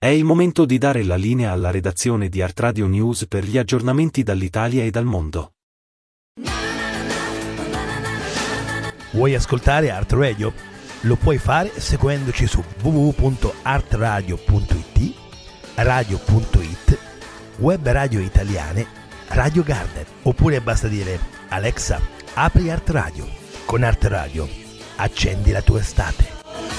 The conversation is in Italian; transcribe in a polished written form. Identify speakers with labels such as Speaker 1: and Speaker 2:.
Speaker 1: È il momento di dare la linea alla redazione di Art Radio News per gli aggiornamenti dall'Italia e dal mondo.
Speaker 2: Vuoi ascoltare Art Radio? Lo puoi fare seguendoci su www.artradio.it, radio.it, web radio italiane, Radio Garden, oppure basta dire Alexa, apri Art Radio. Con Art Radio accendi la tua estate.